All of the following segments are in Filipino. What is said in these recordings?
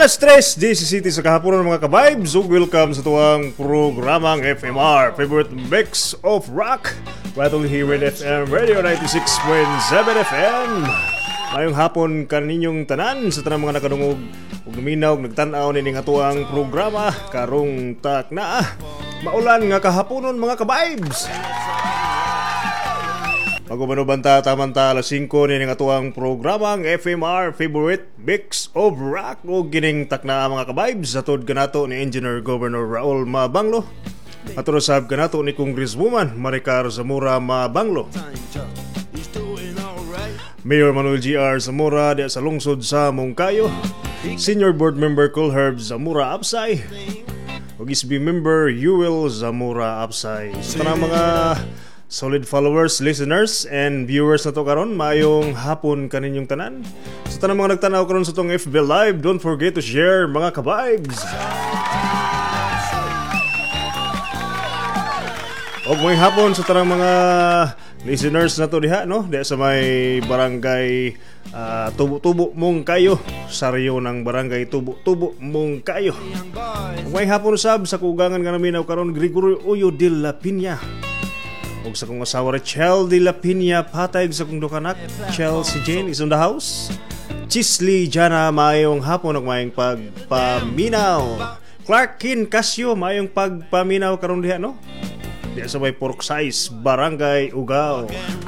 Alas 3:17 sa kahaponan mga ka-vibes. Welcome sa tuwang programang FMR, favorite mix of rock, right only here in FM Radio 96.7 FM. Ngayong hapon kaninyong tanan sa tanang mga nakadungog ug luminaw nagtan-aw ni nga tuwang programa karong takna maulan nga kahaponon mga ka-vibes. Magubano-banta tamanta alas 5 ni nga tuwang programang FMR favorite mix of rock o gining takna mga ka-vibes atod kanato ni Engineer Governor Raul Mabanglo atod sab kanato ni Congresswoman Maricar Zamora Mabanglo, Mayor Manuel GR Zamora di sa lungsod sa Mongkayo, Senior Board Member Colherb Zamora Absay ug SB Member Yuel Zamora Absay. Sa tanang mga solid followers, listeners, and viewers na to karon, mayong hapon kaninyong tanan. Sa tanang mga nagtanaw karon sa tong FB Live, don't forget to share mga ka-vibes. Og may hapon sa tanang mga listeners na to diha, no? Diha sa may barangay Tubo-Tubo Mongkayo, saryo ng barangay Tubo-Tubo Mongkayo. May hapon sab sa kugangan nga naminaw karon Gregorio Uyo de la Piña. Og sa kong asawa Rachel de la Piña patay sa kong dukanak Chelsea Jane is on the house. Chisli Jana mayong hapon og mayong pagpaminaw. Clark Kin Casio mayong pagpaminaw karon diha, no? Diha sa may Pork Size Barangay Ugao.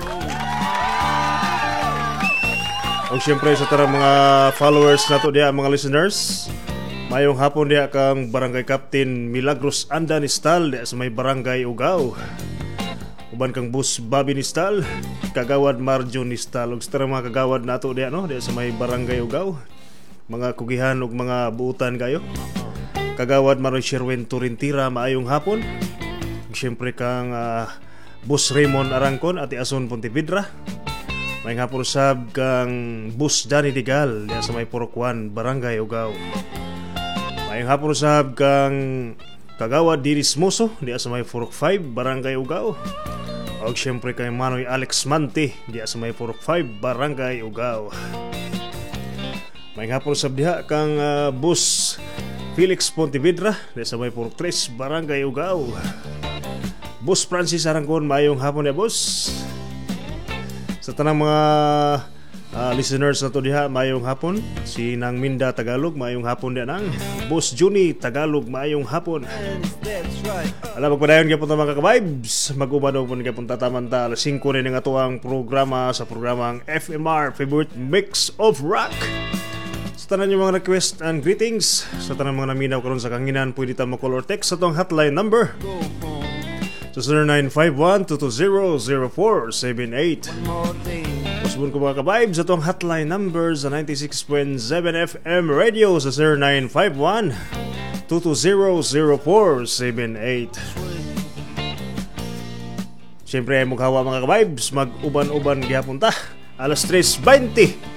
Og syempre sa tarang mga followers nato diha, mga listeners, mayong hapon diha kang Barangay Captain Milagros Anda Nistal diha sa may Barangay Ugao. Uban kang Bus Bobby Nistal, Kagawad Marjo Nistal ug sa mga kagawad nato diha, no, diha sa may Barangay Ugao. Mga kugihan ug mga buutan kayo. Kagawad Maroy Sherwin Turintira maayong hapon. Siyempre kang Bus Raymond Arangkon at Ason Pontevedra. May hapon sab kang Bus Danny Digal diha sa may Porokwan Barangay Ugao. May hapon sab kang Kagawad Diris Moso diha sa may Forok 5 Barangay Ugao. Og syempre kay Manoy Alex Mante diha sa may Forok 5 Barangay Ugao. May hapon sab diha kang Bus Felix Pontevedra diha sa may Forok 3 Barangay Ugao. Bus Francis Arangkon mayong hapon ya boss. Sa tanang mga listeners na to diha mayong hapon. Si Nang Minda Tagalog mayong hapon diha nang. Boss Juni Tagalog mayong hapon. Alam magpadayon gyapon ta mga ka-vibes. Mag-ubano pon gyapon ta tamanta alas 5 ni nga tuwang programa sa programang FMR favorite mix of rock. Sa tanan yung mga request and greetings, sa tanan mga naminaw karon sa kanginan, pwede ta mo-call or text sa tong hotline number sa 0951-220-0478. Pusbon ko mga ka-vibes sa tong hotline number sa 96.7 FM radio sa 0951-220-0478. Siyempre ay mukhawa mga ka-vibes, mag-uban-uban gyapon ta. Alas 3:20